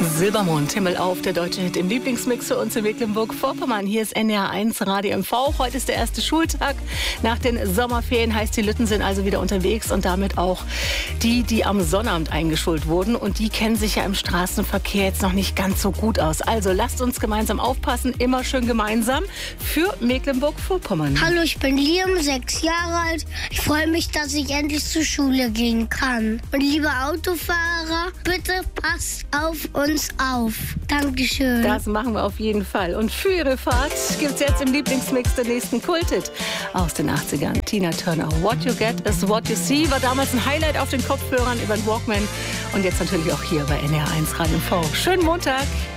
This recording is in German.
Silbermond, Himmel auf, der deutsche Hit im Lieblingsmix für uns in Mecklenburg-Vorpommern. Hier ist NDR 1 Radio MV. Heute ist der erste Schultag nach den Sommerferien. Heißt, die Lütten sind also wieder unterwegs und damit auch die am Sonnabend eingeschult wurden. Und die kennen sich ja im Straßenverkehr jetzt noch nicht ganz so gut aus. Also lasst uns gemeinsam aufpassen, immer schön gemeinsam für Mecklenburg-Vorpommern. Hallo, ich bin Liam, 6 Jahre alt. Ich freue mich, dass ich endlich zur Schule gehen kann. Und liebe Autofahrer, bitte passt auf uns auf. Dankeschön. Das machen wir auf jeden Fall. Und für Ihre Fahrt gibt es jetzt im Lieblingsmix den nächsten Kulthit aus den 80ern. Tina Turner, What You Get is What You See, war damals ein Highlight auf den Kopfhörern über den Walkman. Und jetzt natürlich auch hier bei NDR 1 Radio MV. Schönen Montag.